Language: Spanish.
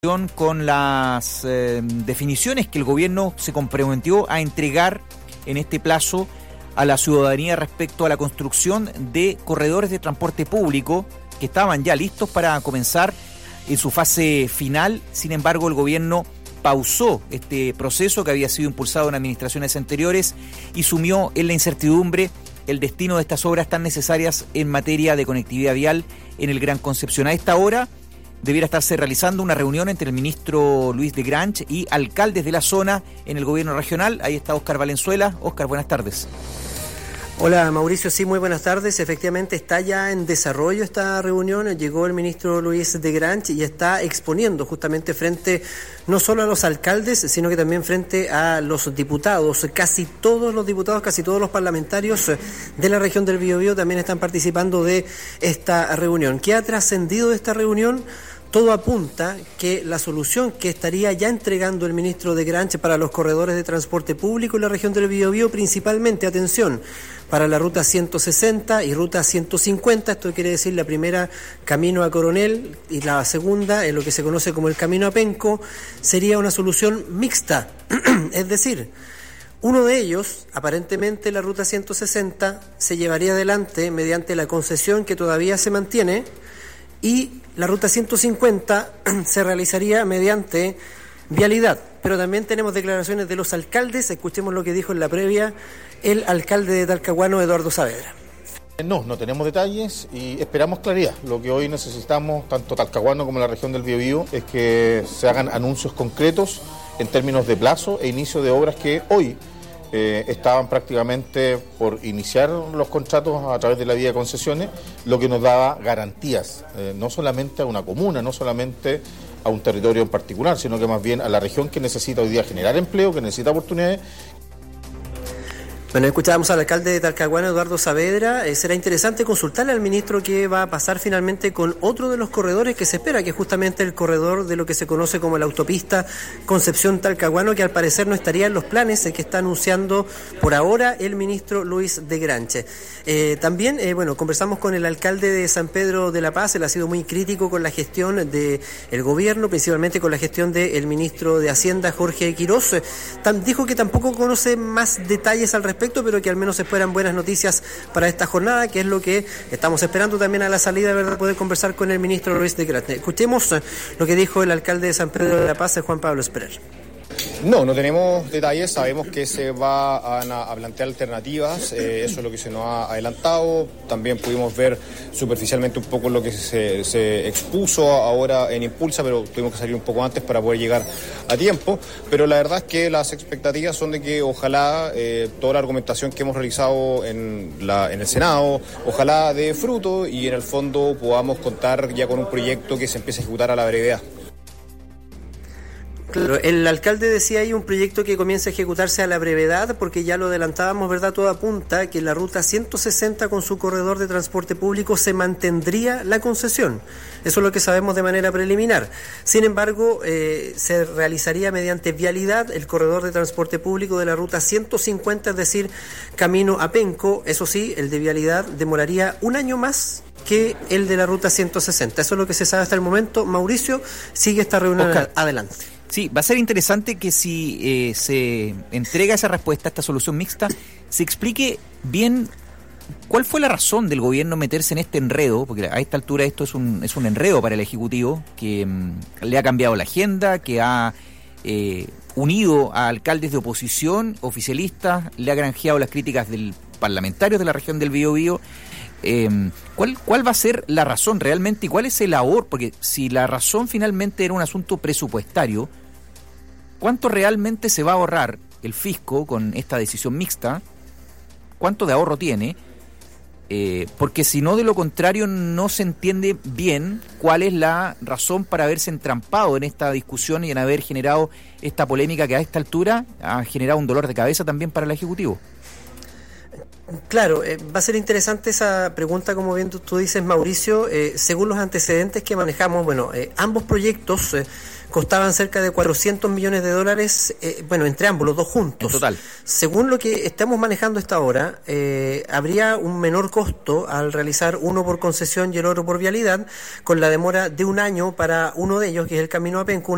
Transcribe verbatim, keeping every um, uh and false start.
con las eh, definiciones que el gobierno se comprometió a entregar en este plazo a la ciudadanía respecto a la construcción de corredores de transporte público que estaban ya listos para comenzar en su fase final. Sin embargo, el gobierno pausó este proceso que había sido impulsado en administraciones anteriores y sumió en la incertidumbre el destino de estas obras tan necesarias en materia de conectividad vial en el Gran Concepción. A esta hora debiera estarse realizando una reunión entre el ministro Luis de Granch y alcaldes de la zona en el gobierno regional. Ahí está Óscar Valenzuela. Óscar, buenas tardes. Hola Mauricio, sí, muy buenas tardes. Efectivamente está ya en desarrollo esta reunión. Llegó el ministro Luis de Granch y está exponiendo justamente frente no solo a los alcaldes, sino que también frente a los diputados. Casi todos los diputados, casi todos los parlamentarios de la región del Biobío también están participando de esta reunión. ¿Qué ha trascendido de esta reunión? Todo apunta que la solución que estaría ya entregando el ministro de Granch para los corredores de transporte público en la región del Biobío, principalmente, atención, para la ruta ciento sesenta y ruta ciento cincuenta, esto quiere decir la primera camino a Coronel y la segunda, en lo que se conoce como el camino a Penco, sería una solución mixta, es decir, uno de ellos, aparentemente la ruta ciento sesenta, se llevaría adelante mediante la concesión que todavía se mantiene y la ruta ciento cincuenta se realizaría mediante vialidad. Pero también tenemos declaraciones de los alcaldes. Escuchemos lo que dijo en la previa el alcalde de Talcahuano, Eduardo Saavedra. No, no tenemos detalles y esperamos claridad. Lo que hoy necesitamos, tanto Talcahuano como la región del Biobío, es que se hagan anuncios concretos en términos de plazo e inicio de obras que hoy Eh, estaban prácticamente por iniciar los contratos a través de la vía de concesiones, lo que nos daba garantías, eh, no solamente a una comuna, no solamente a un territorio en particular, sino que más bien a la región que necesita hoy día generar empleo, que necesita oportunidades. Bueno, escuchábamos al alcalde de Talcahuano, Eduardo Saavedra. Eh, será interesante consultarle al ministro qué va a pasar finalmente con otro de los corredores que se espera, que es justamente el corredor de lo que se conoce como la autopista Concepción-Talcahuano, que al parecer no estaría en los planes eh, que está anunciando por ahora el ministro Luis de Granch. Eh, también, eh, bueno, conversamos con el alcalde de San Pedro de la Paz. Él ha sido muy crítico con la gestión del gobierno, principalmente con la gestión del ministro de Hacienda, Jorge Quiroz. Eh, tam, dijo que tampoco conoce más detalles al respecto, pero que al menos esperan buenas noticias para esta jornada, que es lo que estamos esperando también a la salida, ¿verdad?, poder conversar con el ministro Luis de Granch. Escuchemos lo que dijo el alcalde de San Pedro de la Paz, Juan Pablo Esperer. No, no tenemos detalles, sabemos que se va a, a plantear alternativas, eh, eso es lo que se nos ha adelantado. También pudimos ver superficialmente un poco lo que se, se expuso ahora en Impulsa, pero tuvimos que salir un poco antes para poder llegar a tiempo. Pero la verdad es que las expectativas son de que ojalá eh, toda la argumentación que hemos realizado en, la, en el Senado, ojalá dé fruto y en el fondo podamos contar ya con un proyecto que se empiece a ejecutar a la brevedad. Claro, el alcalde decía ahí un proyecto que comienza a ejecutarse a la brevedad, porque ya lo adelantábamos, ¿verdad? Todo apunta que la ruta ciento sesenta con su corredor de transporte público se mantendría la concesión. Eso es lo que sabemos de manera preliminar. Sin embargo, eh, se realizaría mediante vialidad el corredor de transporte público de la ruta ciento cincuenta, es decir, camino a Penco. Eso sí, el de vialidad demoraría un año más que el de la ruta ciento sesenta. Eso es lo que se sabe hasta el momento. Mauricio, sigue esta reunión. Oscar, adelante. Sí, va a ser interesante que si eh, se entrega esa respuesta, esta solución mixta, se explique bien cuál fue la razón del gobierno meterse en este enredo, porque a esta altura esto es un es un enredo para el Ejecutivo, que mmm, le ha cambiado la agenda, que ha eh, unido a alcaldes de oposición, oficialistas, le ha granjeado las críticas del parlamentarios de la región del Biobío. Eh, ¿cuál, ¿Cuál va a ser la razón realmente y cuál es el ahorro? Porque si la razón finalmente era un asunto presupuestario, ¿cuánto realmente se va a ahorrar el fisco con esta decisión mixta? ¿Cuánto de ahorro tiene? Eh, porque si no, de lo contrario, no se entiende bien cuál es la razón para haberse entrampado en esta discusión y en haber generado esta polémica que a esta altura ha generado un dolor de cabeza también para el Ejecutivo. Claro, eh, va a ser interesante esa pregunta, como bien tú, tú dices, Mauricio. Eh, según los antecedentes que manejamos, bueno, eh, ambos proyectos eh, costaban cerca de cuatrocientos millones de dólares, eh, bueno, entre ambos, los dos juntos. En total. Según lo que estamos manejando hasta ahora, eh, habría un menor costo al realizar uno por concesión y el otro por vialidad, con la demora de un año para uno de ellos, que es el camino a Penco.